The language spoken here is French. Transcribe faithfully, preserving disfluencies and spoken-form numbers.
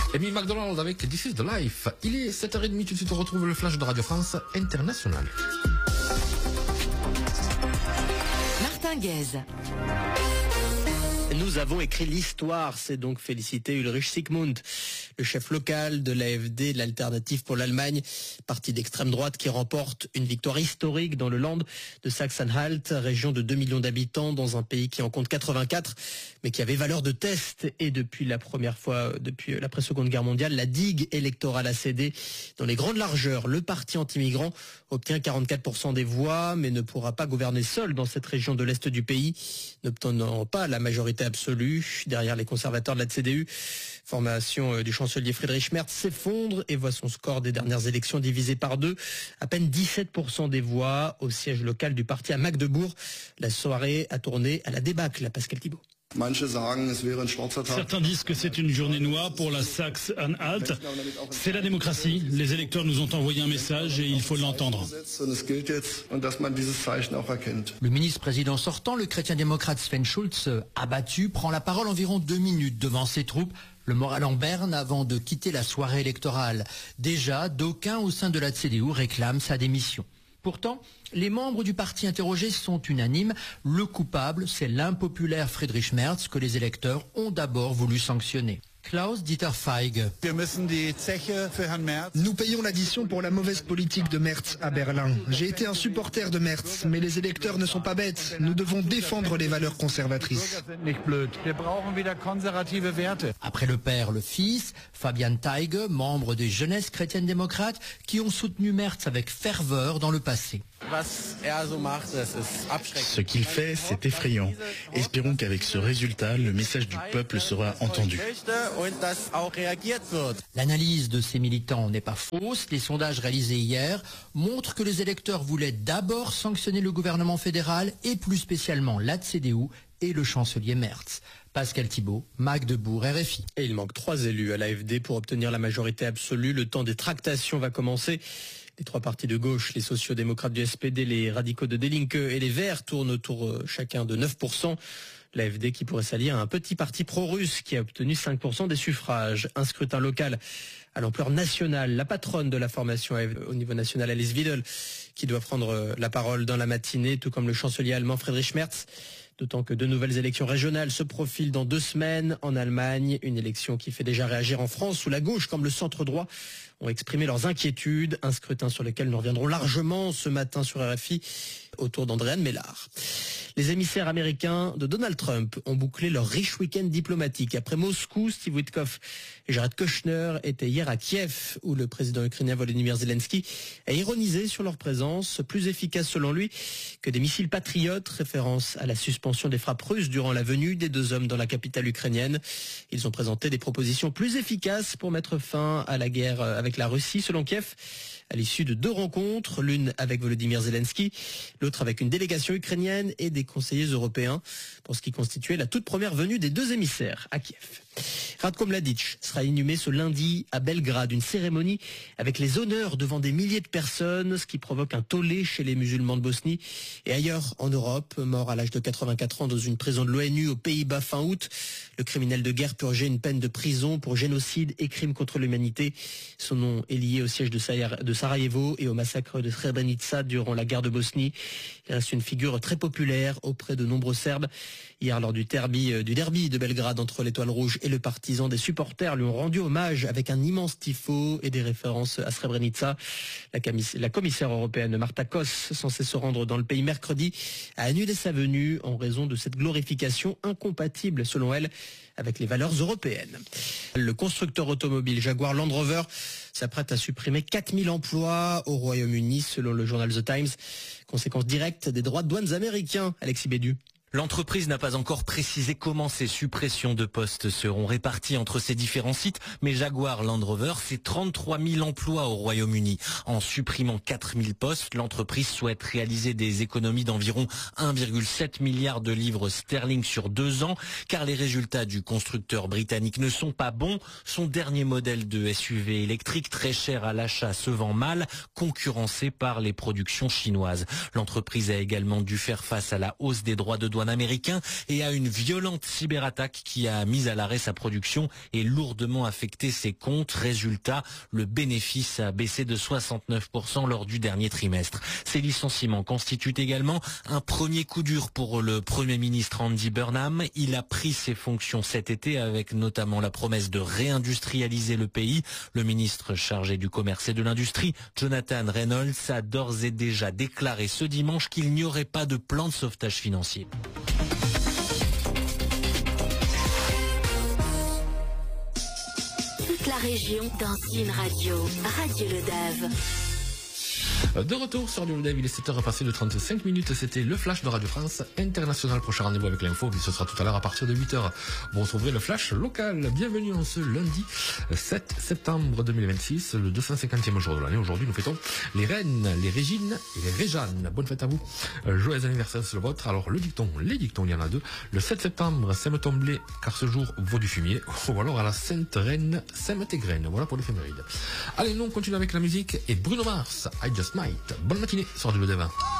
Amy McDonald avec This is the Life. Il est sept heures trente, tout de suite on retrouve le flash de Radio France International. Martin Guez. Nous avons écrit l'histoire, c'est donc félicité Ulrich Sigmund, le chef local de l'A F D, l'Alternative pour l'Allemagne, parti d'extrême droite qui remporte une victoire historique dans le Land de Saxe-Anhalt, région de deux millions d'habitants dans un pays qui en compte quatre-vingt-quatre, mais qui avait valeur de test. Et depuis la première fois, depuis l'après-seconde guerre mondiale, la digue électorale a cédé dans les grandes largeurs. Le parti anti-migrant obtient quarante-quatre pour cent des voix, mais ne pourra pas gouverner seul dans cette région de l'Est du pays, n'obtenant pas la majorité absolue. Derrière les conservateurs de la C D U, formation du chancelier Friedrich Merz s'effondre et voit son score des dernières élections divisé par deux. À peine dix-sept pour cent des voix au siège local du parti à Magdebourg. La soirée a tourné à la débâcle à Pascal Thibault. Certains disent que c'est une journée noire pour la Saxe-Anhalt. C'est la démocratie. Les électeurs nous ont envoyé un message et il faut l'entendre. Le ministre-président sortant, le chrétien-démocrate Sven Schulz, abattu, prend la parole environ deux minutes devant ses troupes, le moral en berne avant de quitter la soirée électorale. Déjà, d'aucuns au sein de la C D U réclament sa démission. Pourtant, les membres du parti interrogés sont unanimes. Le coupable, c'est l'impopulaire Friedrich Merz que les électeurs ont d'abord voulu sanctionner. Klaus-Dieter Feige. Nous payons l'addition pour la mauvaise politique de Merz à Berlin. J'ai été un supporter de Merz, mais les électeurs ne sont pas bêtes. Nous devons défendre les valeurs conservatrices. Après le père, le fils, Fabian Teige, membre des Jeunesses chrétiennes démocrates, qui ont soutenu Merz avec ferveur dans le passé. Ce qu'il fait, c'est effrayant. Espérons qu'avec ce résultat, le message du peuple sera entendu. L'analyse de ces militants n'est pas fausse. Les sondages réalisés hier montrent que les électeurs voulaient d'abord sanctionner le gouvernement fédéral et plus spécialement la C D U et le chancelier Merz. Pascal Thibault, Magdebourg, R F I. Et il manque trois élus à l'A F D pour obtenir la majorité absolue. Le temps des tractations va commencer. Les trois partis de gauche, les sociaux-démocrates du S P D, les radicaux de Die Linke et les Verts tournent autour euh, chacun de neuf pour cent. L'A F D qui pourrait s'allier à un petit parti pro-russe qui a obtenu cinq pour cent des suffrages. Un scrutin local à l'ampleur nationale. La patronne de la formation A F D au niveau national, Alice Weidel, qui doit prendre la parole dans la matinée, tout comme le chancelier allemand Friedrich Merz. D'autant que de nouvelles élections régionales se profilent dans deux semaines en Allemagne. Une élection qui fait déjà réagir en France, où la gauche comme le centre droit ont exprimé leurs inquiétudes. Un scrutin sur lequel nous reviendrons largement ce matin sur R F I autour d'Andréane Mellard. Les émissaires américains de Donald Trump ont bouclé leur riche week-end diplomatique. Après Moscou, Steve Witkoff et Jared Kushner étaient hier à Kiev, où le président ukrainien Volodymyr Zelensky a ironisé sur leur présence, plus efficace selon lui que des missiles patriotes, référence à la suspension des frappes russes durant la venue des deux hommes dans la capitale ukrainienne. Ils ont présenté des propositions plus efficaces pour mettre fin à la guerre avec la Russie, selon Kiev, à l'issue de deux rencontres, l'une avec Volodymyr Zelensky, l'autre avec une délégation ukrainienne et des conseillers européens, pour ce qui constituait la toute première venue des deux émissaires à Kiev. Ratko Mladic sera inhumé ce lundi à Belgrade, une cérémonie avec les honneurs devant des milliers de personnes, ce qui provoque un tollé chez les musulmans de Bosnie et ailleurs en Europe. Mort à l'âge de quatre-vingt-quatre ans dans une prison de l'ONU aux Pays-Bas fin août, le criminel de guerre purgeait une peine de prison pour génocide et crimes contre l'humanité. Son nom est lié au siège de Sarajevo et au massacre de Srebrenica durant la guerre de Bosnie. Il reste une figure très populaire auprès de nombreux Serbes. Hier, lors du derby, du derby de Belgrade entre l'Étoile Rouge et le Partizan, des supporters lui ont rendu hommage avec un immense tifo et des références à Srebrenica. La, la commissaire européenne Marta Kos, censée se rendre dans le pays mercredi, a annulé sa venue en raison de cette glorification incompatible, selon elle, avec les valeurs européennes. Le constructeur automobile Jaguar Land Rover s'apprête à supprimer quatre mille emplois au Royaume-Uni, selon le journal The Times. Conséquence directe des droits de douane américains. Alexis Bédu. L'entreprise n'a pas encore précisé comment ces suppressions de postes seront réparties entre ces différents sites, mais Jaguar Land Rover, c'est trente-trois mille emplois au Royaume-Uni. En supprimant quatre mille postes, l'entreprise souhaite réaliser des économies d'environ un virgule sept milliard de livres sterling sur deux ans, car les résultats du constructeur britannique ne sont pas bons. Son dernier modèle de S U V électrique, très cher à l'achat, se vend mal, concurrencé par les productions chinoises. L'entreprise a également dû faire face à la hausse des droits de douane douane américain et à une violente cyberattaque qui a mis à l'arrêt sa production et lourdement affecté ses comptes. Résultat, le bénéfice a baissé de soixante-neuf pour cent lors du dernier trimestre. Ces licenciements constituent également un premier coup dur pour le Premier ministre Andy Burnham. Il a pris ses fonctions cet été avec notamment la promesse de réindustrialiser le pays. Le ministre chargé du commerce et de l'industrie, Jonathan Reynolds, a d'ores et déjà déclaré ce dimanche qu'il n'y aurait pas de plan de sauvetage financier. Toute la région dans une radio. Radio Le Dave. De retour sur le Dev, il est sept heures passées de trente-cinq minutes, c'était le Flash de Radio France International. Prochain rendez-vous avec l'info, ce sera tout à l'heure à partir de huit heures. Vous retrouverez le Flash local. Bienvenue en ce lundi sept septembre deux mille vingt-six, le deux cent cinquantième jour de l'année. Aujourd'hui, nous fêtons les reines, les Régines et les Réjeannes. Bonne fête à vous. Joyeux anniversaire, c'est le vôtre. Alors, le dicton, les dictons, il y en a deux. Le sept septembre, sème ton blé, car ce jour vaut du fumier. Ou alors à la Sainte Reine, sème tes graines. Voilà pour l'éphéméride. Allez, nous, on continue avec la musique et Bruno Mars, I Just Might. Bonne matinée sur Radio Le Devin.